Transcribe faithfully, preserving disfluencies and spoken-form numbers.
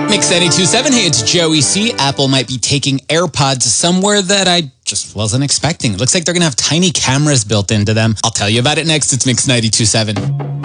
Mix ninety-two point seven. Hey, it's Joey C. Apple might be taking AirPods somewhere that I just wasn't expecting. It looks like they're going to have tiny cameras built into them. I'll tell you about it next. It's Mix ninety-two point seven.